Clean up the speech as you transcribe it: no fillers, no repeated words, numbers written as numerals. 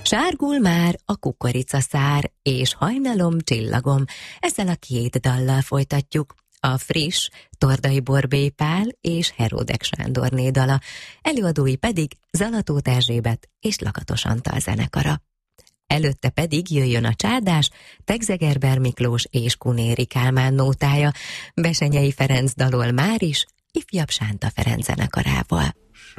Sárgul már a kukoricaszár, és hajnalom csillagom. Ezzel a két dallal folytatjuk. A friss Tordai Borbély Pál és Heródek Sándorné dala, előadói pedig Zalatóth Erzsébet és Lakatos Antal zenekara. Előtte pedig jöjjön a csárdás, Tegzegerber Miklós és Kunéri Kálmán nótája, Besenyei Ferenc dalol már is, ifjabb Sánta Ferenc zenekarával.